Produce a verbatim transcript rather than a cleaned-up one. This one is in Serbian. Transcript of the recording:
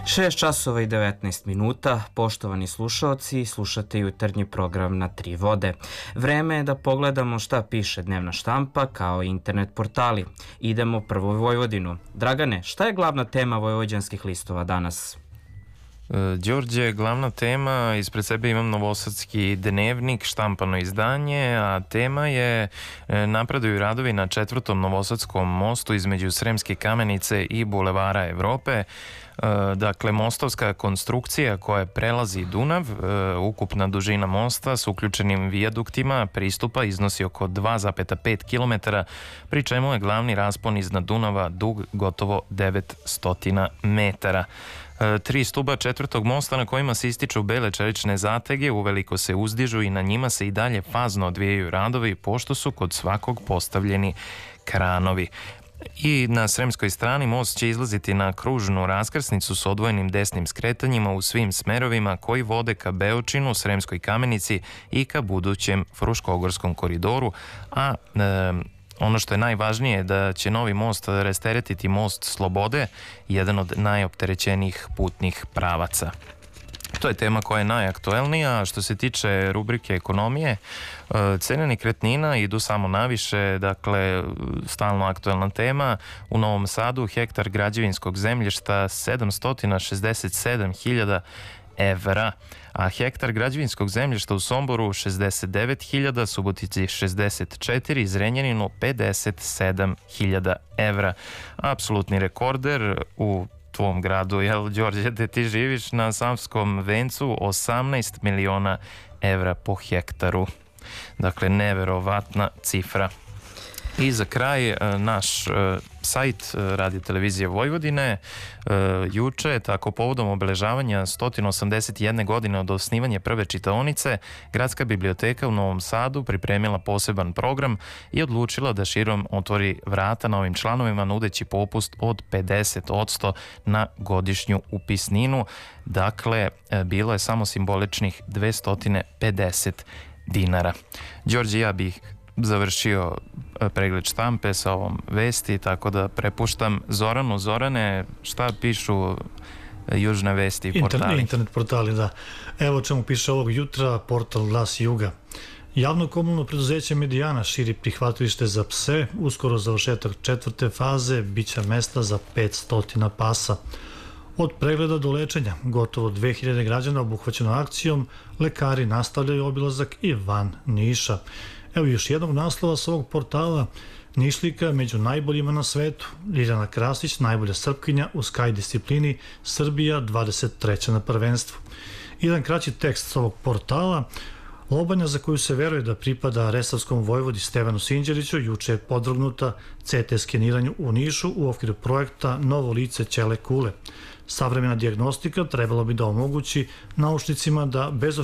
šest časova i devetnaest minuta, poštovani slušaoci, slušate jutarnji program Na tri vode. Vreme je da pogledamo šta piše dnevna štampa kao i internet portali. Idemo prvo u Vojvodinu. Dragane, šta je glavna tema vojvođanskih listova danas? Đorđe, glavna tema, ispred sebe imam Novosadski dnevnik, štampano izdanje, a tema je napreduju radovi na četvrtom Novosadskom mostu između Sremske Kamenice i Bulevara Evrope. Dakle, mostovska konstrukcija koja prelazi Dunav, ukupna dužina mosta s uključenim vijaduktima pristupa iznosi oko dva zarez pet kilometara, pri čemu je glavni raspon iznad Dunava dug gotovo devetsto metara. Tri stuba četvrtog mosta na kojima se ističu bele čelične zatege uveliko se uzdižu i na njima se i dalje fazno odvijaju radovi, pošto su kod svakog postavljeni kranovi. I na sremskoj strani most će izlaziti na kružnu raskrsnicu s odvojenim desnim skretanjima u svim smerovima koji vode ka Beočinu, Sremskoj Kamenici i ka budućem Fruškogorskom koridoru, a e, ono što je najvažnije je da će novi most rasteretiti most Slobode, jedan od najopterećenijih putnih pravaca. To je tema koja je najaktuelnija. Što se tiče rubrike ekonomije, cene nekretnina idu samo naviše, dakle stalno aktuelna tema. U Novom Sadu hektar građevinskog zemljišta sedamsto šezdeset sedam hiljada evra, a hektar građevinskog zemljišta u Somboru šezdeset devet hiljada, Subotici šezdeset četiri, Zrenjaninu pedeset sedam hiljada evra. Apsolutni rekorder u tvom gradu, jel, Đorđe, gde ti živiš, na Savskom vencu osamnaest miliona evra po hektaru. Dakle, neverovatna cifra. I za kraj, naš sajt Radio Televizije Vojvodine juče, tako povodom obeležavanja sto osamdeset jedne godine od osnivanja prve čitaonice, Gradska biblioteka u Novom Sadu pripremila poseban program i odlučila da širom otvori vrata novim članovima nudeći popust od pedeset posto na godišnju upisninu. Dakle, bilo je samo simboličnih dvesta pedeset dinara. Đorđe, ja bih završio pregled štampe sa ovom vesti, tako da prepuštam Zoranu. Zorane, šta pišu južne vesti i portali? Internet, internet portali, da. Evo čemu piše ovog jutra portal Glas Juga. Javno komunalno preduzeće Medijana širi prihvatilište za pse, uskoro završetak četvrte faze, biće mesta za petsto pasa. Od pregleda do lečenja, gotovo dve hiljade građana obuhvaćeno akcijom, lekari nastavljaju obilazak i van Niša. Evo još jednog naslova s ovog portala, Nišlika među najboljima na svetu, Ljiljana Krasić, najbolja Srpkinja u skaj disciplini, Srbija dvadeset treća na prvenstvu. Jedan kraći tekst s ovog portala, lobanja za koju se veruje da pripada resavskom vojvodi Stevanu Sinđeliću juče je podvrgnuta ce te skeniranju u Nišu u okviru projekta Novo lice ćele kule. Savremena dijagnostika trebalo bi da omogući naučnicima da bez